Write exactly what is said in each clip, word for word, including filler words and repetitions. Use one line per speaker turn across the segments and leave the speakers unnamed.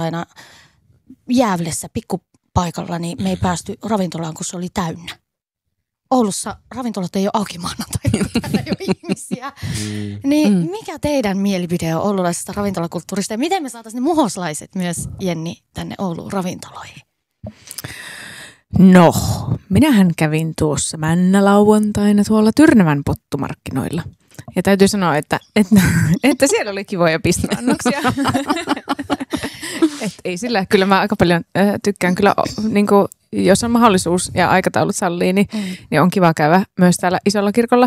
maanantaina Jäävlessä pikkupaikalla, niin me ei päästy ravintolaan, kun se oli täynnä. Oulussa ravintolat ei ole auki maanantaina, täällä ei ole ihmisiä. Mm. Niin mm. mikä teidän mielipide on oululaisesta ravintolakulttuurista ja miten me saataisiin ne muhoslaiset myös, Jenni, tänne Ouluun ravintoloihin?
No, minähän kävin tuossa männälauantaina tuolla Tyrnävän pottumarkkinoilla. Ja täytyy sanoa, että, että, että siellä oli kivoja pistoannoksia. Et ei sillä, kyllä mä aika paljon äh, tykkään kyllä, niin kuin, jos on mahdollisuus ja aikataulut sallii, niin, mm. niin on kiva käydä myös täällä isolla kirkolla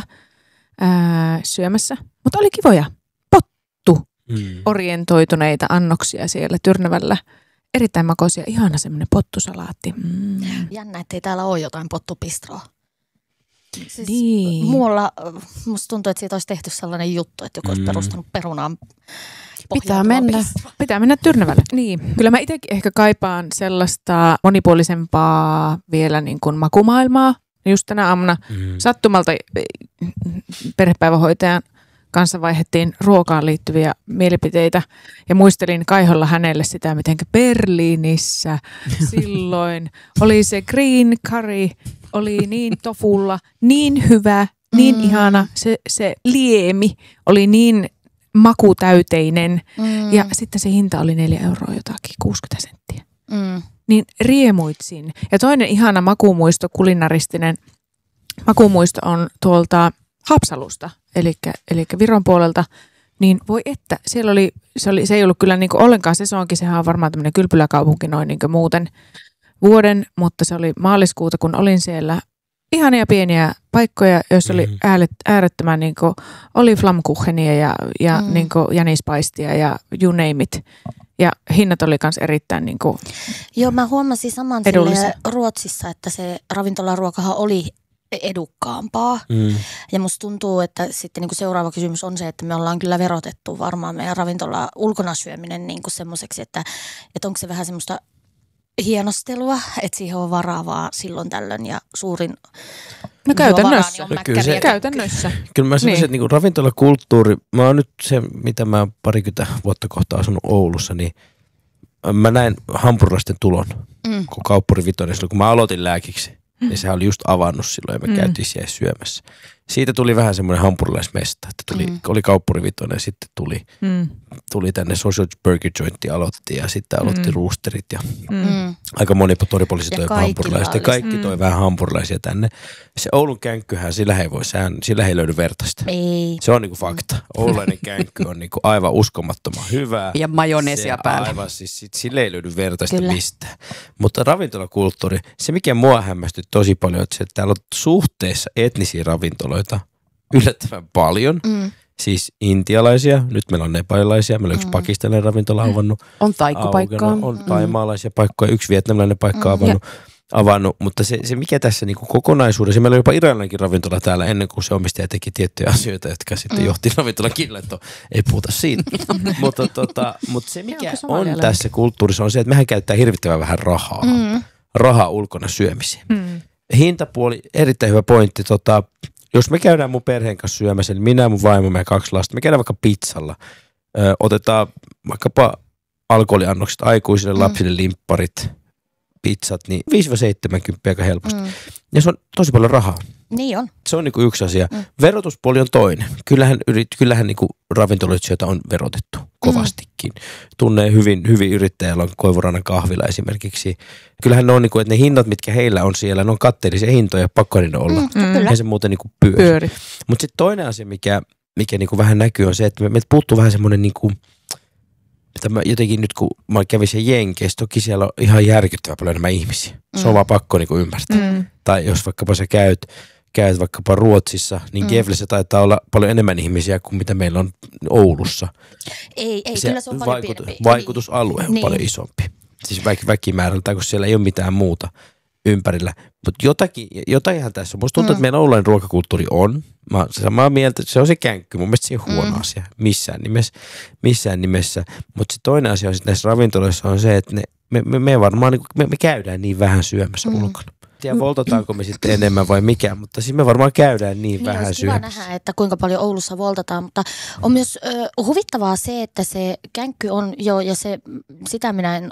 äh, syömässä. Mutta oli kivoja pottu mm. orientoituneita annoksia siellä Tyrnävällä. Erittäin makoisia, ihana semmoinen pottusalaatti. Mm.
Jännä, ettei täällä ole jotain pottupistroa. Siis
niin.
Muualla musta tuntuu, että siitä olisi tehty sellainen juttu, että joku olisi mm. perustanut perunaan.
Pitää mennä, pitää mennä Tyrnävälle. Niin. Kyllä mä itsekin ehkä kaipaan sellaista monipuolisempaa vielä niin kuin makumaailmaa. Just tänä aamuna mm. sattumalta perhepäivähoitajan kanssa vaihdettiin ruokaan liittyviä mielipiteitä ja muistelin kaiholla hänelle sitä, miten Berliinissä silloin oli se green curry, oli niin tofulla, niin hyvä, niin mm. ihana, se, se liemi oli niin makutäyteinen mm. ja sitten se hinta oli neljä euroa jotakin, kuusikymmentä senttiä. Mm. Niin riemuitsin. Ja toinen ihana makumuisto, kulinaristinen makumuisto on tuolta Haapsalusta, eli, eli Viron puolelta, niin voi että, siellä oli, se, oli, se ei ollut kyllä niin kuin ollenkaan sesonkin, sehän on varmaan tämmöinen kylpyläkaupunki noin niin kuin muuten vuoden, mutta se oli maaliskuuta, kun olin siellä ihania pieniä paikkoja, joissa oli äärettömän niin kuin, oli flammkuchenia ja, ja mm. niin kuin jänispaistia ja you name it. Ja hinnat oli myös erittäin niin kuin
Joo, mä huomasin saman Ruotsissa, että se ravintolaruokahan oli edukkaampaa. Mm. Ja musta tuntuu, että sitten niin kuin seuraava kysymys on se, että me ollaan kyllä verotettu varmaan meidän ravintola ulkona syöminen niin kuin semmoiseksi, että, että onko se vähän semmoista hienostelua, että siihen on varaa silloin tällöin ja suurin
no käytännössä.
Varaa, niin
kyllä se käytännössä.
Kyllä mä sanoisin, niin. että niin kuin ravintolakulttuuri, mä oon nyt se, mitä mä parikymmentä vuotta kohta asunut Oulussa, niin mä näin hampurilaisten tulon, mm. kun Kauppuri Vitoinen silloin, kun mä aloitin lääkiksi. Ja sehän oli just avannut silloin ja me mm. käytiin siellä syömässä. Siitä tuli vähän semmoinen hampurilaismesta, että tuli, mm. oli Kauppuri Vitoinen ja sitten tuli, mm. tuli tänne Sausage Burger Jointti aloitti ja sitten aloitti mm. roosterit ja mm. aika moni toripolisi toi hampurilaisia. Kaikki toi mm. vähän hampurilaisia tänne. Se Oulun känkkyhän, sillä ei voi, sehän, sillä ei löydy vertaista.
Ei.
Se on niinku fakta. Oululainen känkky on niinku aivan uskomattoman hyvää.
Ja majoneesia päällä.
Aivan, siis sit, sillä ei löydy vertaista Kyllä. mistään. Mutta ravintolakulttuuri, se mikä mua hämmästyy tosi paljon, että, se, että täällä on suhteessa etnisiä ravintoloita yllättävän paljon. Mm. Siis intialaisia, nyt meillä on nepalilaisia, meillä on yksi mm. pakistanilainen ravintola avannut.
On taikkupaikkaa.
On mm. taimaalaisia paikkoja, yksi vietnamilainen paikka mm. avannut. avannut. Mutta se, se mikä tässä niin kuin kokonaisuudessa, meillä oli jopa iranilainenkin ravintola täällä ennen kuin se omistaja teki tiettyjä asioita, jotka sitten mm. johti ravintolan kirjantoon. Ei puhuta siitä. mutta, tota, mutta se mikä on tässä kulttuurissa on se, että mehän käyttää hirvittävän vähän rahaa. Mm. Rahaa ulkona syömiseen. Mm. Hintapuoli, erittäin hyvä pointti. Tota, jos me käydään mun perheen kanssa syömässä, niin minä, mun vaimo, meidän kaksi lasta, me käydään vaikka pizzalla. Ö, otetaan vaikkapa alkoholiannokset aikuisille, mm. lapsille, limpparit, pizzat, niin viisi seitsemänkymmentä aika helposti. Mm. Ja se on tosi paljon rahaa.
Niin on.
Se on niinku yksi asia. Mm. Verotuspuoli on toinen. Kyllähän, kyllähän niinku ravintoloitsijoita on verotettu kovastikin. Mm. Tunnee hyvin, hyvin yrittäjällä on Koivurannan kahvila esimerkiksi. Kyllähän ne on niinku, että ne hinnat, mitkä heillä on siellä, ne on katteellisia hintoja, pakko niiden olla. Mm, Eihän se muuten niinku pyöri. pyöri. Mutta sitten toinen asia, mikä, mikä niinku vähän näkyy, on se, että meiltä puuttuu vähän semmoinen niinku, mä jotenkin nyt kun mä kävin siellä Jenkeissä, toki siellä on ihan järkyttävän paljon enemmän ihmisiä. Mm. Se on vaan pakko niinku ymmärtää. Mm. Tai jos vaikkapa sä käyt, käyt vaikkapa Ruotsissa, niin mm. Geflessä taitaa olla paljon enemmän ihmisiä kuin mitä meillä on Oulussa.
Ei, ei
se
kyllä se on paljon
vaikutus,
pienempi.
Vaikutusalue on
niin.
paljon isompi. Siis väk, väkimäärältä, kun siellä ei ole mitään muuta ympärillä. Mutta jotakin, jotainhan tässä. Musta tuntuu, mm. että meidän oululainen ruokakulttuuri on. Mä oon samaa mieltä, että se on se känkky. Mun mielestä se on huono mm. asia. Missään nimessä. Missään nimessä. Mutta se toinen asia on sitten näissä ravintoloissa on se, että ne, me, me, me varmaan me, me käydään niin vähän syömässä mm. ulkona. Tiedä, voltataanko me sitten enemmän vai mikä, mutta siis me varmaan käydään niin, niin vähän syömässä.
Kiva nähdä, että kuinka paljon Oulussa voltataan, mutta on myös ö, huvittavaa se, että se känkky on jo, ja se, sitä minä en